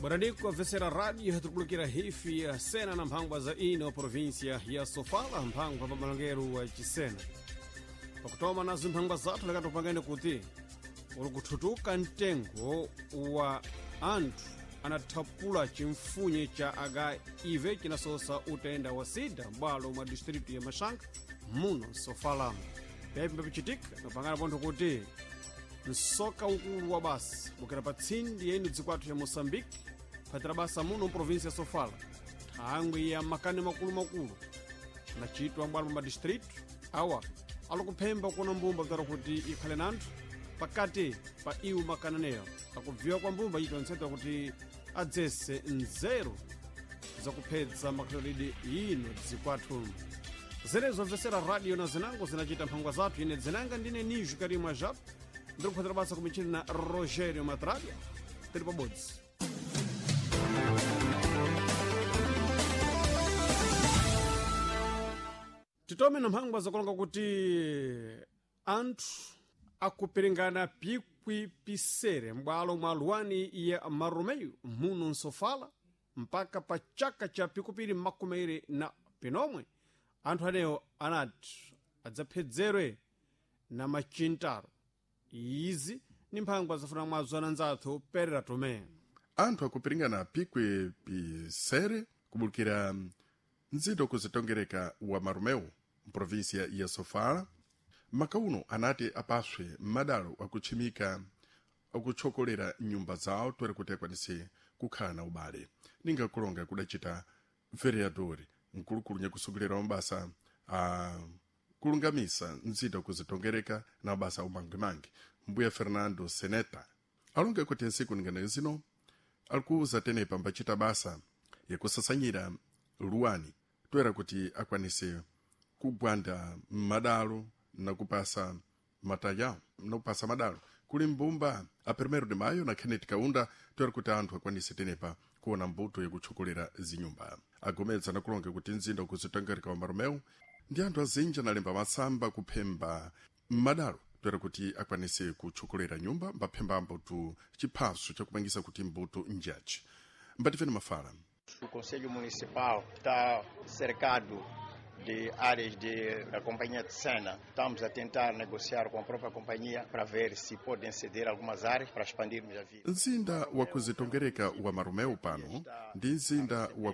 Mwanandiko avesera rádio retrobloqueira hifi ya Sena na mphangwa za ino província ya Sofala mphangwa pa malongeru wa Chisena. Pakutoma nazo mphangwa zathu lekatopangene kuti uli kuthutuka mtengo wa anthu anathapula chimfunye cha HIV chinasosa utenda wa sida m'bwalo mwa distritu ya Mashanga muno Sofala. Pepe mbapichitika napangana pontho kuti msoka ukulu wa basi bukera pa tsindi yenu dzikwathu ya Moçambique phatira basa muno província ya Sofala thangwi ya makane makulu nachitwa m'bwalo mwa distritu awa alikuphemba kuona mbumba kutara kuti ikhale nanthu pakati pa iwu makananeyo akubviwa kwa mbumba yitwa ntseto kuti adzese nzeru zakuphetsa makhalidwe ino dzikwathu. Zerezo mvesera radio na zinango zinachita mphangwa zathu ine zinanga ndine Niju Karima Japo ndiri kuphatira basa kumichini na Rogério Matralha tiri pabodzi. Titome na mphangwa zakulonga kuti anthu akupiringana pikwi pisere m'bwalo mwa Luwani ya Marumeyu muno Nsofala mpaka pa chaka cha pikupiri makumiri na pinomwe anthu aneyo anati adzaphedzerwe na machintaro. Izi ni mphangwa zafuna mwazo ananzathu perera tome. Anthu akupiringana pikwi pisere kubulukira nzito kuzitongereka wa Marumeyu mprovíncia ya Sofala. Makauno anati apaswe madalo akuchimika akuchokolera nyumba zawo twere kuti akwanise kukhala na ubale. Ninga kulonga kudachita vereadori mkulukulu nyakusugulira mabasa kulungamisa nzito kuzitongereka na mabasa umangimangi. Mbuya Fernando Seneta alonga kuti nsiku ningana zino alikuuza tenepa mbachita basa yakusasanyira Luwani twera kuti akwanise kugwanda madalo na kupasa mataya na kupasa madalo kuli mbumba a 1 de maio na Kenneth Kaunda twera kuti anthu akwanise tenepa kuona mbuto yakuchokolera zinyumba. Agomeza na kulonga kuti nzinda kuzitongereka wa Marumeyu ndi anthu azinja nalemba masamba kuphemba madalo twera kuti akwanise kuchokolera nyumba mbaphemba mbuto chiphaso chakupangisa kuti mbuto njachi. Mbatifeni Mafala. O Conselho Municipal está cercado de áreas da companhia de Sena. Estamos a tentar negociar com a própria companhia para ver se podem ceder algumas áreas para expandirmos a vida. Nzinda wa kuzitongereka wa Marumeyu pano ndi nzinda wa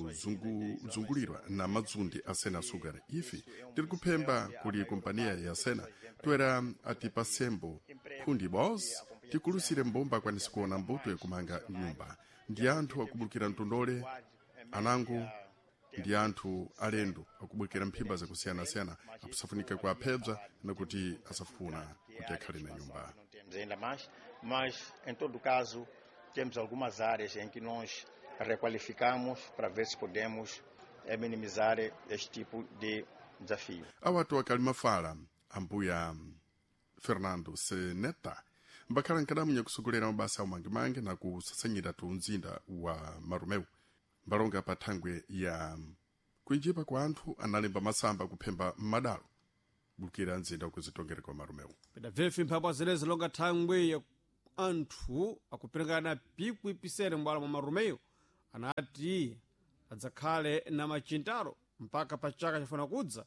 kuzungulirwa na madzundi a Sena Sugar. Ifi tiri kuphemba kuli kompania ya Sena twera atipasembo kundi boss tikulusire mbomba kwanisi kuona mbuto yakumanga nyumba. Ndi anthu akubulukira mtondole anango ndi anthu alendo akubulukira mphimba zakusiyana-siyana akusafunika kwa aphedza na kuti asafuna kuti akhale na nyumba. Não temos ainda mais, mas em todo caso temos algumas áreas em que nós requalificamos para ver se podemos minimizar este tipo de desafio. Awatu akalima fala ambuya Fernando Seneta mbakhala nkadamunya kusogolera mabasa umangimangi na kusasanyira tunzinda wa Marumeyu mbalonga pa thangwe ya kuinjipa kwa anthu analemba masamba kuphemba madalo bulukira nzinda kuzitongereka wa Marumeyu. Pedabvefi mphambwa zinezi longa thangwe ya anthu akupiringana pikwi pisere m'bwalo mwa Marumeyu anati adzakhale na machintaro mpaka pa chaka chafuna kudza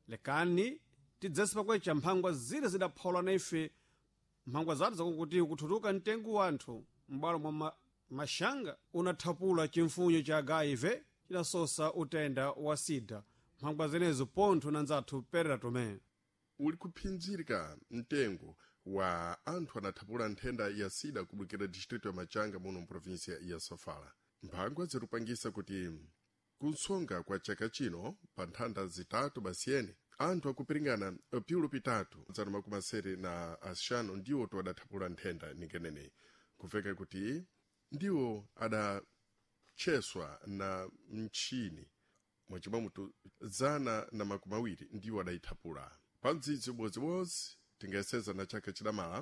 lekani tidzesi pakwecha mphangwa zire zidaphaula na ife mphangwa zathu zakuti kuthutuka mtengo wa anthu m'bwalo mwa Mashanga unathapula chimfunye cha HIV chinasosa utenda wa sida. Mphangwa zenezo pontho na nzathu perera tome. Uli kuphinzirika mtengo wa anthu anathapula nthenda ya sida kubulukira distritu ya Machanga muno mprovinsia ya Sofala. Mphangwa zirupangisa kuti kunsonga kwa chaka chino pa nthanda zitatu basiyene anthu akupiringana piulu pitatu zanu makumasere na asixano ndiwo to adathapula nthenda nikenene kuveka kuti ndiwo adacheswa na mchini mwachimamutu 120 ndiwo adaithapula. Pa mdzidzi ubodzibozi tingayeseza na chaka chidamala